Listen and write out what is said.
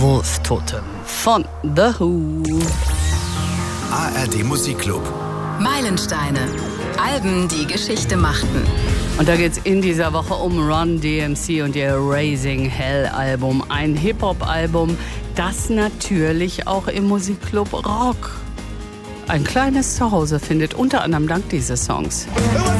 Wolf Totem von The Who. ARD Musikclub. Meilensteine. Alben, die Geschichte machten. Und da geht's in dieser Woche um Run DMC und ihr Raising Hell Album. Ein Hip-Hop-Album, das natürlich auch im Musikclub Rock ein kleines Zuhause findet, unter anderem dank dieses Songs.